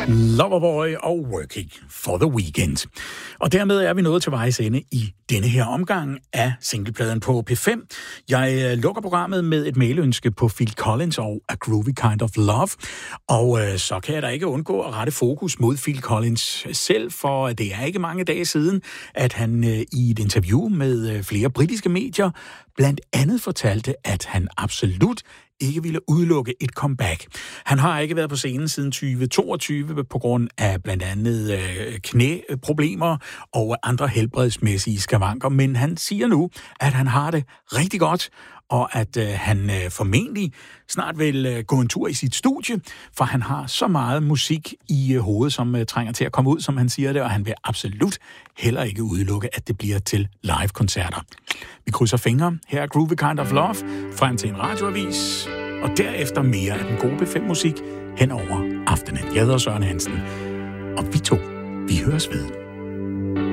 Loverboy og Working for the Weekend. Og dermed er vi nået til vejs ende i denne her omgang af singlepladen på P5. Jeg lukker programmet med et mailønske på Phil Collins og A Groovy Kind of Love. Og så kan jeg da ikke undgå at rette fokus mod Phil Collins selv, for det er ikke mange dage siden, at han i et interview med flere britiske medier blandt andet fortalte, at han absolut ikke ville udelukke et comeback. Han har ikke været på scenen siden 2022 på grund af blandt andet knæproblemer og andre helbredsmæssige skavanker, men han siger nu, at han har det rigtig godt, og at han formentlig snart vil gå en tur i sit studie, for han har så meget musik i hovedet, som trænger til at komme ud, som han siger det, og han vil absolut heller ikke udelukke, at det bliver til live-koncerter. Vi krydser fingre. Her er Groovy Kind of Love, frem til en radioavis, og derefter mere af den gode P5-musik hen over aftenen. Jeg hedder Søren Hansen, og vi høres ved.